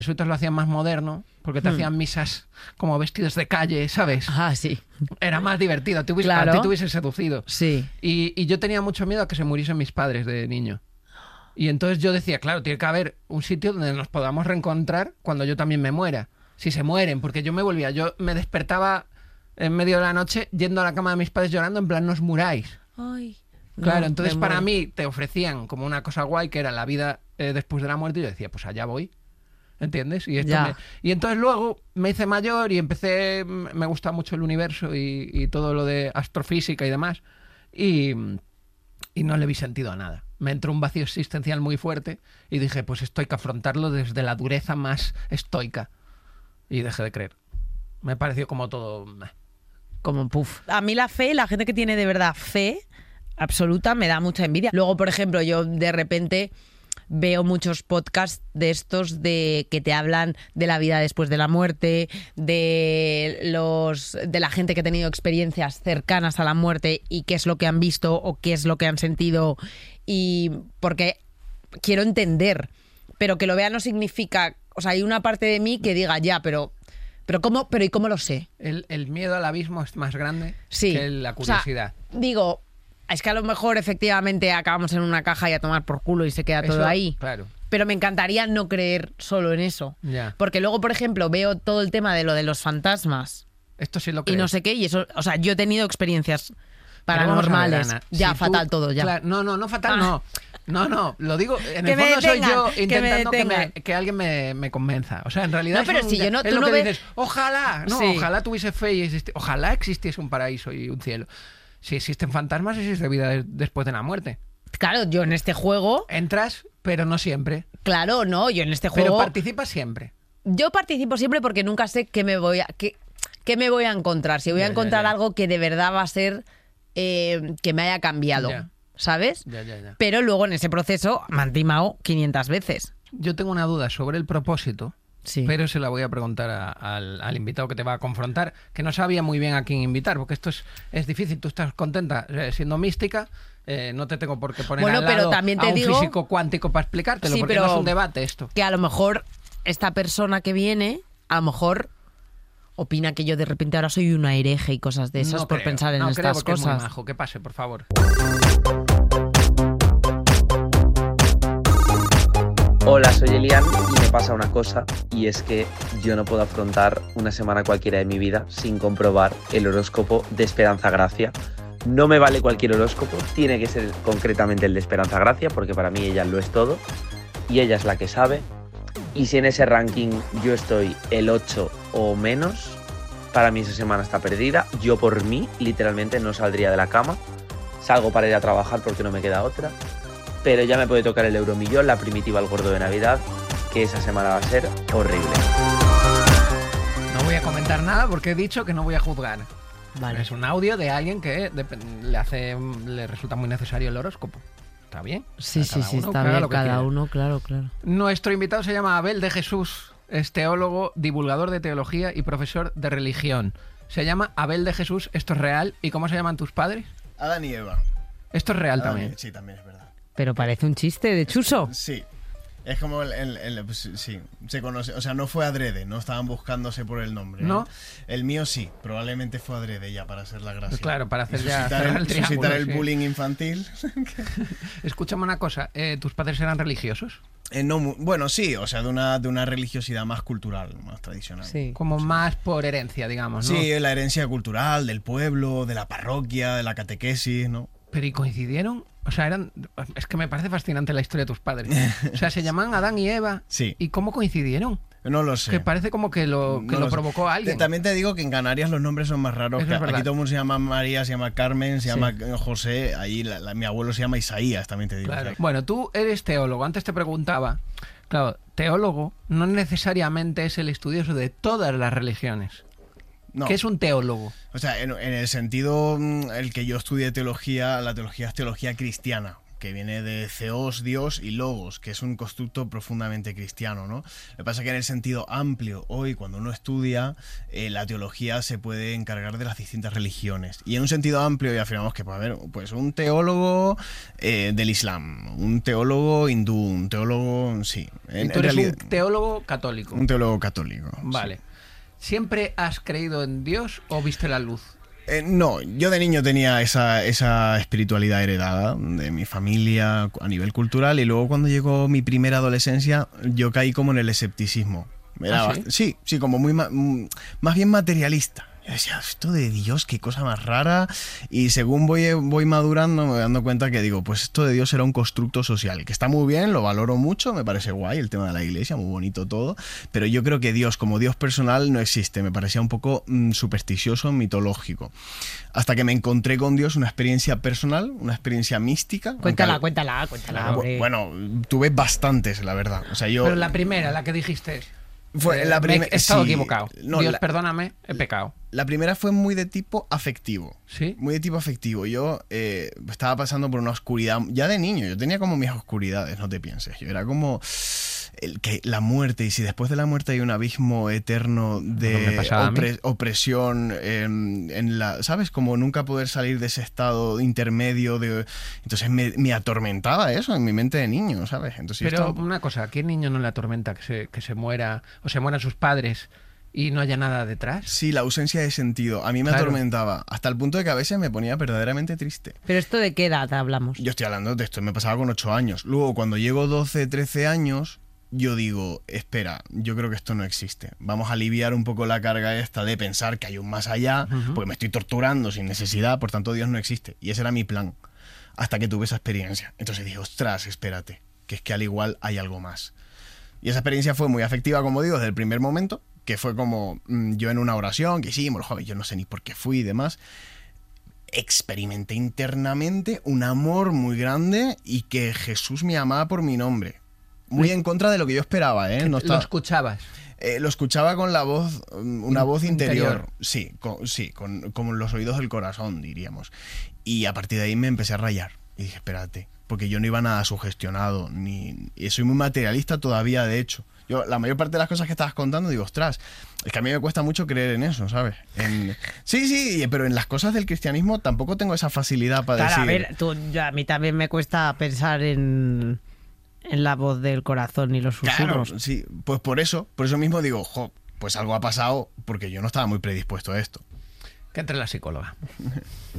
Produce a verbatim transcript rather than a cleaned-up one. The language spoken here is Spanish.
jesuitas lo hacían más moderno, porque te Hmm. hacían misas como vestidos de calle, ¿sabes? Ah, sí. Era más divertido, te hubiese, Claro. a ti te hubiesen seducido. Sí. Y, y yo tenía mucho miedo a que se muriesen mis padres de niño. Y entonces yo decía, claro, tiene que haber un sitio donde nos podamos reencontrar cuando yo también me muera. Si se mueren, porque yo me volvía, yo me despertaba en medio de la noche yendo a la cama de mis padres llorando, en plan, no os muráis. Ay. Claro, No, entonces me para muero. mí te ofrecían como una cosa guay que era la vida eh, después de la muerte y yo decía, pues allá voy. ¿Entiendes? Y, esto Ya. me- y entonces luego me hice mayor y empecé, me gusta mucho el universo y, y todo lo de astrofísica y demás. Y, y no le vi sentido a nada. Me entró un vacío existencial muy fuerte y dije, pues esto hay que afrontarlo desde la dureza más estoica. Y dejé de creer. Me pareció como todo... meh. Como puff. A mí la fe, la gente que tiene de verdad fe absoluta, me da mucha envidia. Luego, por ejemplo, yo de repente veo muchos podcasts de estos de que te hablan de la vida después de la muerte, de los de la gente que ha tenido experiencias cercanas a la muerte y qué es lo que han visto o qué es lo que han sentido, y porque quiero entender, pero que lo vea no significa, o sea, hay una parte de mí que diga ya, pero pero cómo, pero ¿y cómo lo sé? El, el miedo al abismo es más grande Sí. que la O sea, curiosidad. digo, es que a lo mejor efectivamente acabamos en una caja y a tomar por culo y se queda todo Eso, ahí. Claro. Pero me encantaría no creer solo en eso. Ya. Porque luego, por ejemplo, veo todo el tema de lo de los fantasmas Esto sí lo y creo. no sé qué, y eso, o sea, yo he tenido experiencias Pero vamos a ver, paranormales. Ana, Ya, si tú- fatal todo, ya. Claro, no, no, no fatal, Ah. no. No, no, lo digo, en Que el me fondo soy detengan, yo que me intentando que, me- detengan. que alguien me, me convenza. O sea, en realidad No, pero es, un- si yo no- es tú lo no que ves- dices, ojalá, no, Sí. ojalá tuviese fe y existi- ojalá existiese un paraíso y un cielo. Si existen fantasmas, existe vida de- después de la muerte. Claro, yo en este juego, Entras, pero no siempre. claro, no, yo en este Pero juego, participas siempre. yo participo siempre porque nunca sé qué me voy a, qué, qué me voy a encontrar. Si voy Ya, a ya, encontrar ya. algo que de verdad va a ser eh, que me haya cambiado, Ya. ¿sabes? Ya, ya, ya. Pero luego en ese proceso me han timado quinientas veces. Yo tengo una duda sobre el propósito. Sí. Pero se la voy a preguntar a- al, al invitado que te va a confrontar, que no sabía muy bien a quién invitar, porque esto es, es difícil. Tú estás contenta eh, siendo mística, eh, no te tengo por qué poner Bueno, al pero lado también te a un digo- físico cuántico para explicártelo, Sí, porque pero- no es un debate esto. Que a lo mejor esta persona que viene, a lo mejor opina que yo de repente ahora soy una hereje y cosas de esas No por creo, pensar en no creo, estas porque es muy cosas. majo. Que pase, por favor. Hola, soy Elian y me pasa una cosa, y es que yo no puedo afrontar una semana cualquiera de mi vida sin comprobar el horóscopo de Esperanza Gracia. No me vale cualquier horóscopo, tiene que ser concretamente el de Esperanza Gracia, porque para mí ella lo es todo y ella es la que sabe. Y si en ese ranking yo estoy el ocho o menos, para mí esa semana está perdida. Yo por mí literalmente no saldría de la cama, salgo para ir a trabajar porque no me queda otra. Pero ya me puede tocar el euromillón, la primitiva, el gordo de Navidad, que esa semana va a ser horrible. No voy a comentar nada porque he dicho que no voy a juzgar. Vale. Es un audio de alguien que dep- le hace, le resulta muy necesario el horóscopo. ¿Está bien? Sí, O sea, sí, cada sí, uno está que haga bien, lo que cada quiera. uno, claro, claro. Nuestro invitado se llama Abel de Jesús, es teólogo, divulgador de teología y profesor de religión. Se llama Abel de Jesús, esto es real. ¿Y cómo se llaman tus padres? Adán y Eva. Esto es real Adán y- también. Sí, también es verdad. Pero parece un chiste de chuso. Sí. Es como el, el- el- pues, sí, se conoce, o sea, no fue adrede, no estaban buscándose por el nombre. ¿No? ¿eh? El mío sí, probablemente fue adrede ya para hacer la gracia. Pues claro, para hacer Y ya suscitar cerrar el, el triángulo, suscitar el sí. bullying infantil. Escúchame una cosa, eh, ¿tus padres eran religiosos? Eh, no, mu- bueno, sí, o sea, de una, de una religiosidad más cultural, más tradicional. Sí. Como más por herencia, digamos, ¿no? Sí, la herencia cultural del pueblo, de la parroquia, de la catequesis, ¿no? Pero ¿y coincidieron? O sea, eran... Es que me parece fascinante la historia de tus padres. O sea, se llaman Adán y Eva. Sí. ¿Y cómo coincidieron? No lo sé. Que parece como que lo, que No lo lo sé. provocó a alguien. Te- También te digo que en Canarias los nombres son más raros. Eso Que es verdad. aquí todo el mundo se llama María, se llama Carmen, se Sí. llama José. Ahí la- la- mi abuelo se llama Isaías, también te digo. Claro. O sea, Bueno, tú eres teólogo. Antes te preguntaba. Claro, teólogo no necesariamente es el estudioso de todas las religiones. no. ¿Qué es un teólogo? O sea, en, en el sentido mm, el que yo estudié teología, la teología es teología cristiana. que viene de Theos, Dios, y Logos, que es un constructo profundamente cristiano, ¿no? Lo que pasa es que en el sentido amplio, hoy cuando uno estudia, eh, la teología se puede encargar de las distintas religiones. Y en un sentido amplio ya afirmamos que puede haber pues, un teólogo eh, del Islam, un teólogo hindú, un teólogo, sí. En, y tú en eres realidad, un teólogo católico. un teólogo católico. Vale. Sí. ¿Siempre has creído en Dios o viste la luz? Eh, no, yo de niño tenía esa, esa espiritualidad heredada de mi familia a nivel cultural, y luego cuando llegó mi primera adolescencia yo caí como en el escepticismo. Era, ¿Ah, sí? sí, sí, como muy ma- más bien materialista. Yo decía, esto de Dios, qué cosa más rara. Y según voy, voy madurando, me voy dando cuenta que digo, pues esto de Dios era un constructo social, que está muy bien, lo valoro mucho, me parece guay el tema de la iglesia, muy bonito todo. Pero yo creo que Dios, como Dios personal, no existe. Me parecía un poco mmm, supersticioso, mitológico. Hasta que me encontré con Dios, una experiencia personal, una experiencia mística. Cuéntala, aunque, cuéntala, cuéntala. Claro, hombre. bueno, tuve bastantes, la verdad. O sea, yo. Pero la primera, la que dijiste. Fue eh, la me primera. he estado sí, equivocado. no, Dios, la- perdóname, he pecado. La primera fue muy de tipo afectivo. ¿Sí? Muy de tipo afectivo. Yo eh, estaba pasando por una oscuridad. Ya de niño, yo tenía como mis oscuridades, no te pienses. Yo era como el que la muerte, y si después de la muerte hay un abismo eterno Lo que de me pasaba a mí. opre- opresión, eh, en la, ¿sabes? Como nunca poder salir de ese estado intermedio. De, entonces me, me atormentaba eso en mi mente de niño, ¿sabes? Entonces yo Pero estaba- una cosa, ¿a qué niño no le atormenta que se, que se muera o se mueran sus padres y no haya nada detrás? Sí, la ausencia de sentido. A mí me Claro. atormentaba. Hasta el punto de que a veces me ponía verdaderamente triste. Pero esto de qué edad hablamos. Yo estoy hablando de esto, me pasaba con ocho años. Luego, cuando llego doce, trece años, yo digo, espera, yo creo que esto no existe. Vamos a aliviar un poco la carga esta de pensar que hay un más allá, Ujú. porque me estoy torturando sin necesidad, por tanto Dios no existe. Y ese era mi plan, hasta que tuve esa experiencia. Entonces dije, ostras, espérate, que es que al igual hay algo más. Y esa experiencia fue muy afectiva, como digo, desde el primer momento, que fue como mm, yo en una oración que hicimos, joder, yo no sé ni por qué fui y demás, experimenté internamente un amor muy grande y que Jesús me amaba por mi nombre. Muy en contra de lo que yo esperaba, ¿eh? No Lo estaba- escuchabas. eh, lo escuchaba con la voz, mm, una In- voz interior. interior. Sí, con, sí con, con los oídos del corazón, diríamos. Y a partir de ahí me empecé a rayar. Y dije, espérate, porque yo no iba nada sugestionado, ni y soy muy materialista todavía, de hecho. Yo, la mayor parte de las cosas que estabas contando, digo, ostras, es que a mí me cuesta mucho creer en eso, ¿sabes? En- sí, sí, pero en las cosas del cristianismo tampoco tengo esa facilidad para Claro, a decir... ver, tú- yo- a mí también me cuesta pensar en, en la voz del corazón y los Claro, susurros. sí, pues por eso, por eso mismo digo, jo, pues algo ha pasado porque yo no estaba muy predispuesto a esto. Que entre la psicóloga.